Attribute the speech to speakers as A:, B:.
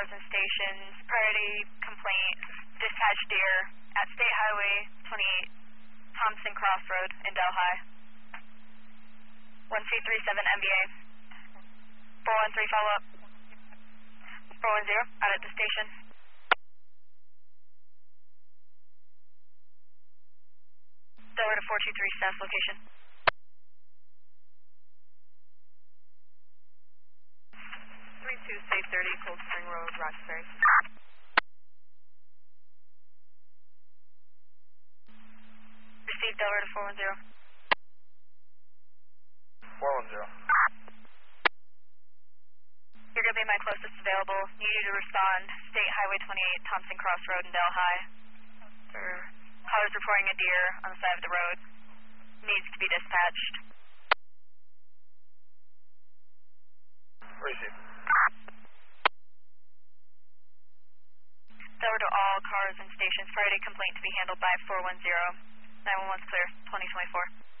A: cars and stations. Priority complaint, dispatch deer at State Highway 28, Thompson Crossroad in Delhi. 1237 MBA. 413 follow up. 410 out at the station. Delaware to 423 staff location.
B: 32 State 30 Cold Spring Road, Roxbury.
A: Received Delaware to 410.
C: 410.
A: You're going to be my closest available. Need you to respond. State Highway 28, Thompson Crossroad in Delhi. Callers reporting a deer on the side of the road. Needs to be dispatched.
C: Received.
A: Delaware to all cars and stations. Priority complaint to be handled by 410. 911's clear. 2024.